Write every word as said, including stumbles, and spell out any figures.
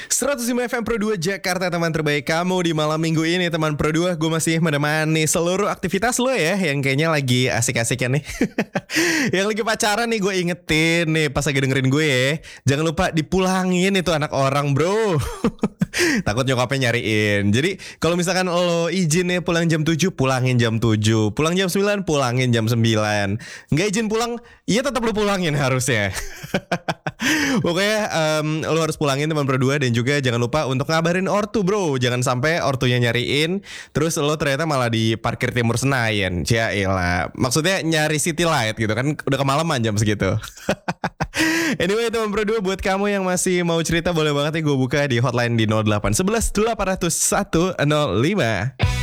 seratus lima F M Pro dua Jakarta, teman terbaik kamu di malam minggu ini. Teman Pro dua, gue masih menemani seluruh aktivitas lo ya, yang kayaknya lagi asik-asiknya nih. Yang lagi pacaran nih, gue ingetin nih pas lagi dengerin gue ya, jangan lupa dipulangin itu anak orang, bro. Takut nyokapnya nyariin. Jadi kalau misalkan lo izin nih pulang jam tujuh, pulangin jam tujuh. Pulang jam sembilan, pulangin jam sembilan. Nggak izin pulang, iya tetap lo pulangin harusnya. Pokoknya um, lo harus pulangin teman Pro dua. Dan juga jangan lupa untuk ngabarin ortu, bro. Jangan sampai ortunya nyariin terus lo ternyata malah di parkir Timur Senayan. Jailah, maksudnya nyari City Light gitu kan, udah kemalaman jam segitu. Anyway teman Pro dua, buat kamu yang masih mau cerita, boleh banget ya gue buka di hotline di nol delapan satu satu delapan nol satu nol lima.